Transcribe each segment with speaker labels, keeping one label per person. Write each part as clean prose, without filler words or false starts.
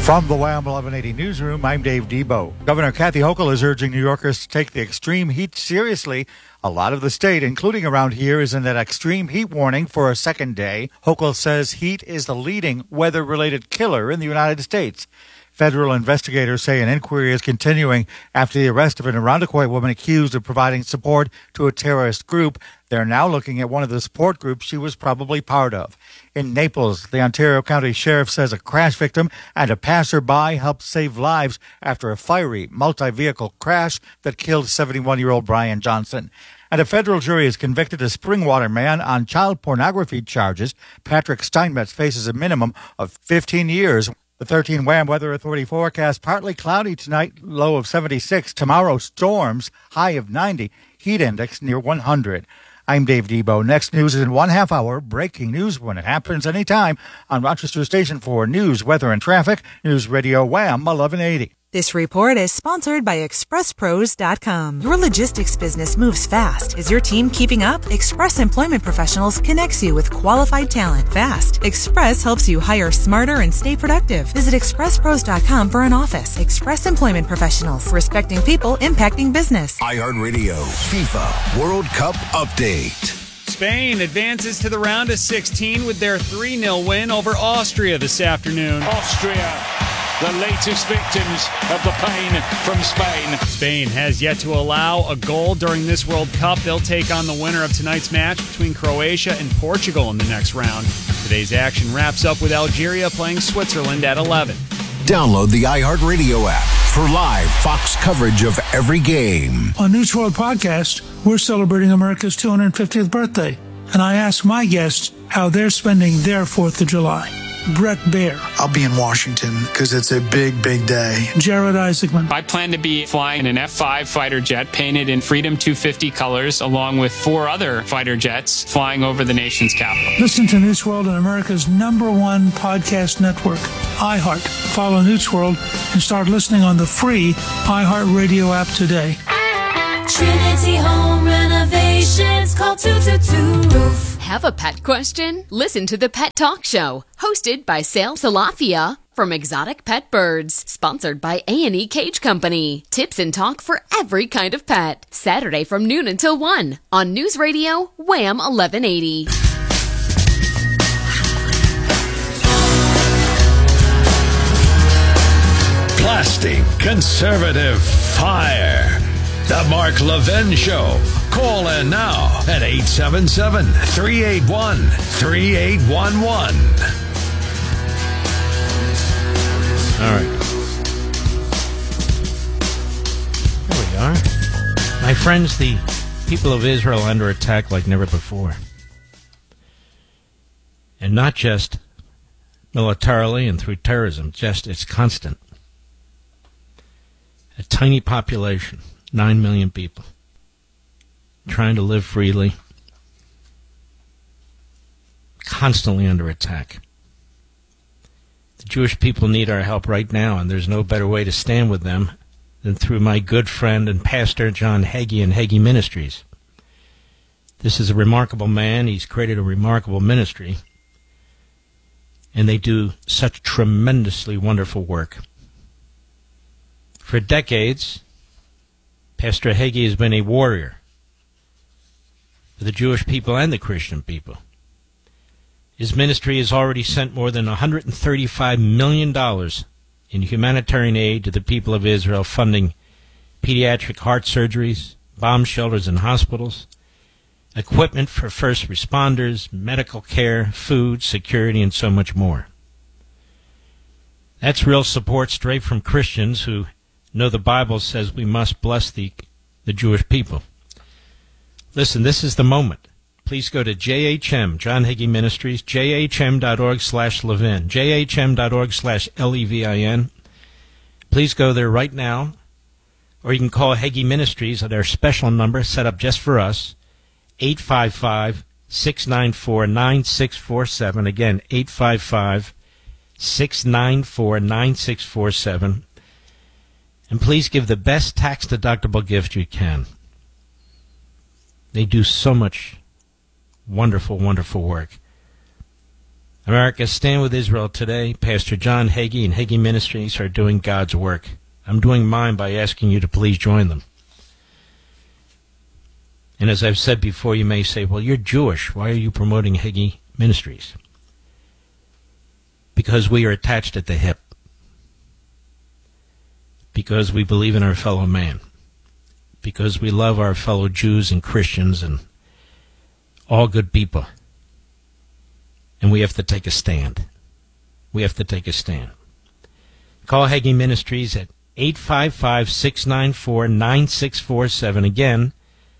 Speaker 1: From the Wham 1180 newsroom, I'm Dave Debo. Governor Kathy Hochul is urging New Yorkers to take the extreme heat seriously. A lot of the state, including around here, is in that extreme heat warning for a second day. Hochul says heat is the leading weather-related killer in the United States. Federal investigators say an inquiry is continuing after the arrest of an Irondequoit woman accused of providing support to a terrorist group. They're now looking at one of the support groups she was probably part of. In Naples, the Ontario County Sheriff says a crash victim and a passerby helped save lives after a fiery multi-vehicle crash that killed 71-year-old Brian Johnson. And a federal jury has convicted a Springwater man on child pornography charges. Patrick Steinmetz faces a minimum of 15 years. The 13 Wham Weather Authority forecast: partly cloudy tonight, low of 76. Tomorrow, storms, high of 90. Heat index near 100. I'm Dave Debo. Next news is in 1/2 hour. Breaking news when it happens anytime on Rochester Station 4 News, Weather, and Traffic. News Radio Wham 1180.
Speaker 2: This report is sponsored by ExpressPros.com. Your logistics business moves fast. Is your team keeping up? Express Employment Professionals connects you with qualified talent fast. Express helps you hire smarter and stay productive. Visit ExpressPros.com for an office. Express Employment Professionals. Respecting people, impacting business.
Speaker 3: iHeartRadio FIFA World Cup Update.
Speaker 4: Spain advances to the round of 16 with their 3-0 win over Austria this afternoon.
Speaker 5: Austria, the latest victims of the pain from Spain.
Speaker 4: Spain has yet to allow a goal during this World Cup. They'll take on the winner of tonight's match between Croatia and Portugal in the next round. Today's action wraps up with Algeria playing Switzerland at 11.
Speaker 3: Download the iHeartRadio app for live Fox coverage of every game.
Speaker 6: On News World Podcast, we're celebrating America's 250th birthday, and I asked my guests how they're spending their 4th of July. Brett Baer.
Speaker 7: I'll be in Washington because it's a big, big day.
Speaker 6: Jared Isaacman.
Speaker 8: I plan to be flying an F-5 fighter jet painted in Freedom 250 colors, along with 4 other fighter jets flying over the nation's capital.
Speaker 6: Listen to News World on America's #1 podcast network, iHeart. Follow News World and start listening on the free iHeartRadio app today.
Speaker 9: Trinity Home Renovations. Call 222-ROOF.
Speaker 10: Have a pet question? Listen to the Pet Talk Show, hosted by Sal Salafia from Exotic Pet Birds, sponsored by A&E Cage Company. Tips and talk for every kind of pet. Saturday from noon until 1 on News Radio Wham 1180.
Speaker 11: Plastic Conservative Fire. The Mark Levin Show. Call in now at 877-381-3811.
Speaker 12: All right. There we are. My friends, the people of Israel are under attack like never before. And not just militarily and through terrorism, just it's constant. A tiny population. 9 million people trying to live freely, constantly under attack. The Jewish people need our help right now, and there's no better way to stand with them than through my good friend and pastor John Hagee and Hagee Ministries. This is a remarkable man. He's created a remarkable ministry, and they do such tremendously wonderful work. For decades, Pastor Hagee has been a warrior for the Jewish people and the Christian people. His ministry has already sent more than $135 million in humanitarian aid to the people of Israel, funding pediatric heart surgeries, bomb shelters and hospitals, equipment for first responders, medical care, food, security, and so much more. That's real support straight from Christians who know the Bible says we must bless the Jewish people. Listen, this is the moment. Please go to JHM, John Hagee Ministries, jhm.org/Levin, jhm.org/Levin. Please go there right now, or you can call Hagee Ministries at our special number set up just for us, 855-694-9647. Again, 855-694-9647. And please give the best tax-deductible gift you can. They do so much wonderful, wonderful work. America, stand with Israel today. Pastor John Hagee and Hagee Ministries are doing God's work. I'm doing mine by asking you to please join them. And as I've said before, you may say, well, you're Jewish. Why are you promoting Hagee Ministries? Because we are attached at the hip. Because we believe in our fellow man. Because we love our fellow Jews and Christians and all good people. And we have to take a stand. We have to take a stand. Call Hagee Ministries at 855-694-9647. Again,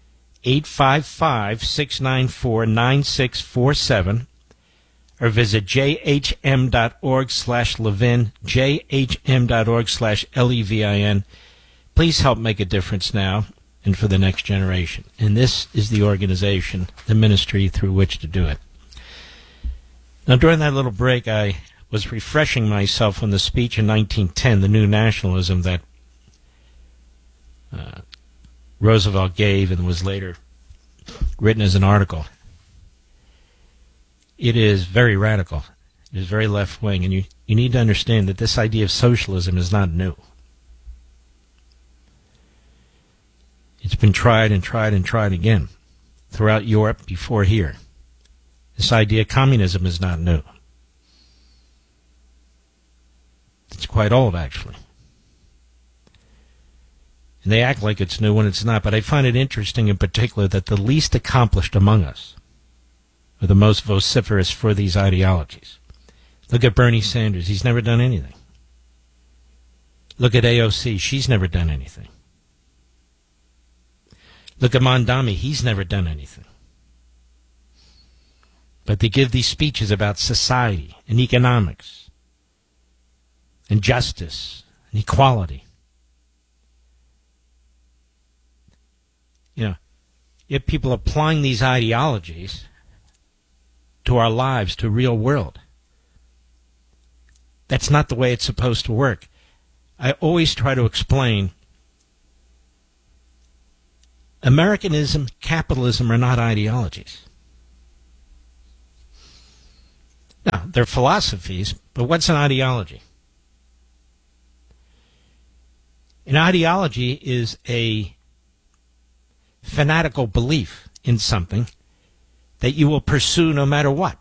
Speaker 12: 855-694-9647. Or visit jhm.org/Levin, jhm.org/Levin. Please help make a difference now and for the next generation. And this is the organization, the ministry through which to do it. Now, during that little break, I was refreshing myself on the speech in 1910, the New Nationalism that Roosevelt gave and was later written as an article. It is very radical. It is very left-wing, and you need to understand that this idea of socialism is not new. It's been tried and tried and tried again throughout Europe before here. This idea of communism is not new. It's quite old, actually. And they act like it's new when it's not, but I find it interesting in particular that the least accomplished among us are the most vociferous for these ideologies. Look at Bernie Sanders. He's never done anything. Look at AOC. She's never done anything. Look at Mondami. He's never done anything. But they give these speeches about society and economics and justice and equality. You know, if people applying these ideologies to our lives, to real world, that's not the way it's supposed to work. I always try to explain Americanism, capitalism are not ideologies. Now, they're philosophies, but what's an ideology? An ideology is a fanatical belief in something that you will pursue no matter what.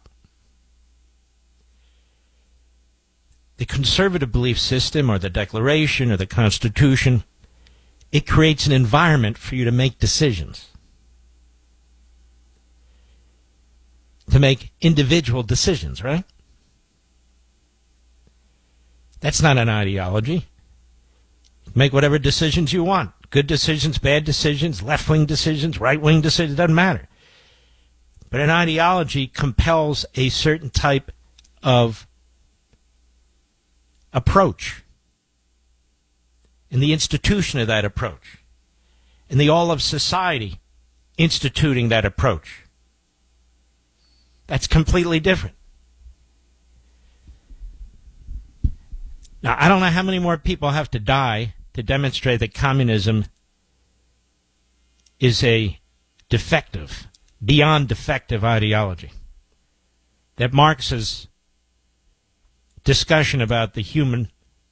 Speaker 12: The conservative belief system or the Declaration or the Constitution, it creates an environment for you to make decisions. To make individual decisions, right? That's not an ideology. Make whatever decisions you want. Good decisions, bad decisions, left-wing decisions, right-wing decisions, doesn't matter. But an ideology compels a certain type of approach, and the institution of that approach, and the all of society instituting that approach. That's completely different. Now, I don't know how many more people have to die to demonstrate that communism is a defective, beyond defective ideology. That Marx's discussion about the human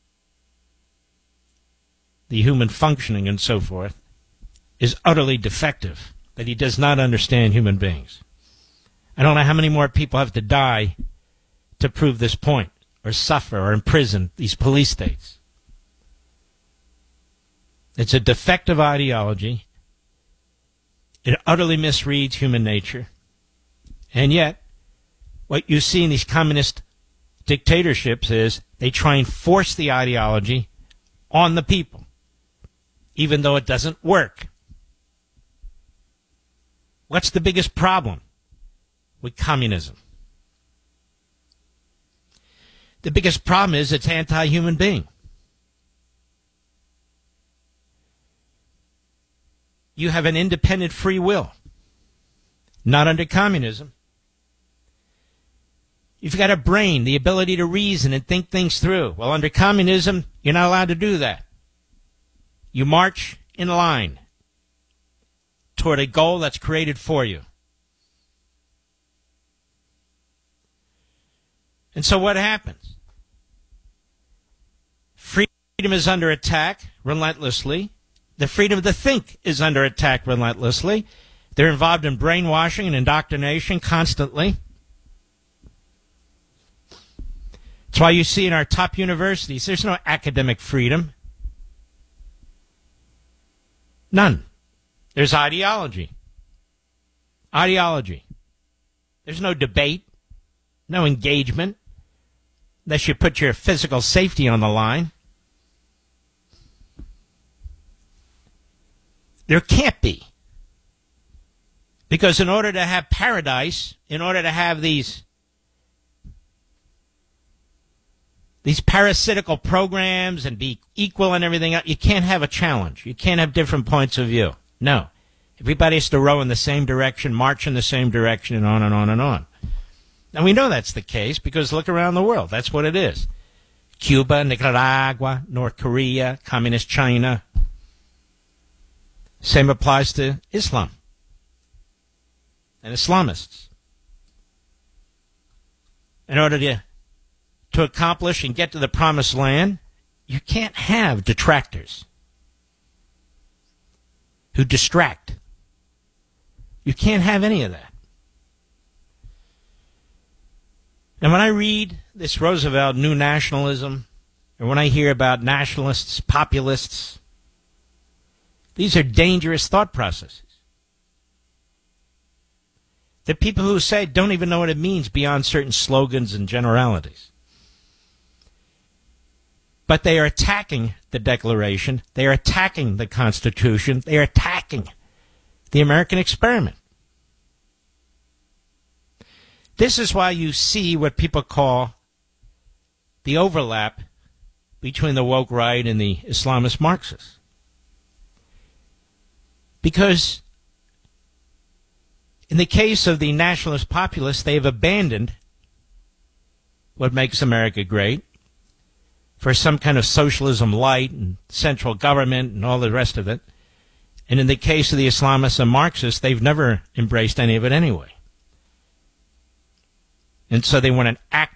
Speaker 12: functioning and so forth is utterly defective, that he does not understand human beings. I don't know how many more people have to die to prove this point, or suffer, or imprison these police states. It's a defective ideology. It utterly misreads human nature. And yet, what you see in these communist dictatorships is they try and force the ideology on the people, even though it doesn't work. What's the biggest problem with communism? The biggest problem is it's anti-human being. You have an independent free will. Not under communism. You've got a brain, the ability to reason and think things through. Well, under communism, you're not allowed to do that. You march in line toward a goal that's created for you. And so what happens? Freedom is under attack relentlessly. The freedom to think is under attack relentlessly. They're involved in brainwashing and indoctrination constantly. That's why you see in our top universities, there's no academic freedom. None. There's ideology. Ideology. There's no debate, no engagement, unless you put your physical safety on the line. There can't be. Because in order to have paradise, in order to have these parasitical programs and be equal and everything else, you can't have a challenge. You can't have different points of view. No. Everybody has to row in the same direction, march in the same direction, and on and on and on. And we know that's the case because look around the world. That's what it is. Cuba, Nicaragua, North Korea, Communist China. Same applies to Islam and Islamists. In order to accomplish and get to the promised land, you can't have detractors who distract. You can't have any of that. And when I read this Roosevelt new nationalism, or when I hear about nationalists, populists, these are dangerous thought processes. The people who say don't even know what it means beyond certain slogans and generalities. But they are attacking the Declaration. They are attacking the Constitution. They are attacking the American experiment. This is why you see what people call the overlap between the woke right and the Islamist Marxists. Because in the case of the nationalist populists, they have abandoned what makes America great for some kind of socialism light and central government and all the rest of it. And in the case of the Islamists and Marxists, they've never embraced any of it anyway. And so they want an